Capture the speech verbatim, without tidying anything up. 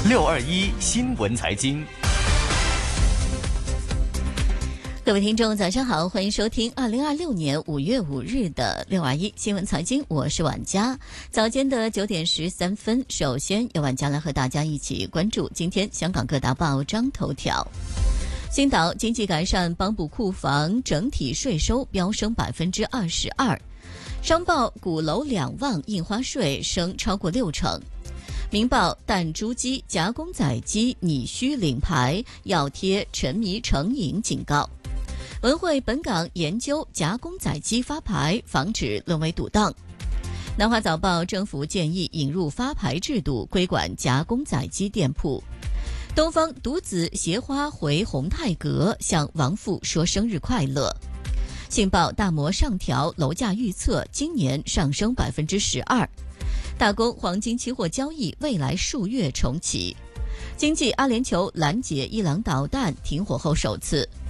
六二一新闻财经。 各位听众早上好，欢迎收听二零二六年五月五日的六二一新闻财经，我是婉佳。早间的九点十三分，首先由婉佳来和大家一起关注今天香港各大报章头条。新岛经济改善帮补库房，整体税收飙升百分之二十二。商报鼓楼两旺印花税升超过六成。明报弹珠机加工仔机拟需领牌，要贴沉迷成瘾警告。文汇本港研究加工仔机发牌，防止沦为赌档。南华早报政府建议引入发牌制度，规管加工仔机店铺。东方独子携花回宏泰阁，向亡父说生日快乐。信报大摩上调楼价预测，今年上升百分之十二。大公黄金期货交易未来数月重启。经济阿联酋拦截伊朗导弹停火后首次。